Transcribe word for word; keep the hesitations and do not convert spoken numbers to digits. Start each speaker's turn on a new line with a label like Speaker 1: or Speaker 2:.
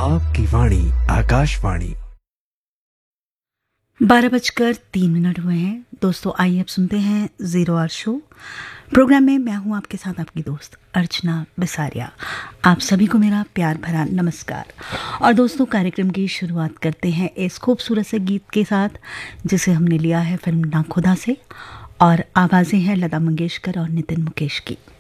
Speaker 1: आपकी वाणी आकाशवाणी।
Speaker 2: बारह बजकर तीन मिनट हुए हैं। दोस्तों आइए अब सुनते हैं ज़ीरो आवर शो। प्रोग्राम में मैं हूं आपके साथ आपकी दोस्त अर्चना बिसारिया। आप सभी को मेरा प्यार भरा नमस्कार। और दोस्तों कार्यक्रम की शुरुआत करते हैं इस खूबसूरत से गीत के साथ जिसे हमने लिया है फिल्म नाखुदा से, और आवाज़ें हैं लता मंगेशकर और नितिन मुकेश की।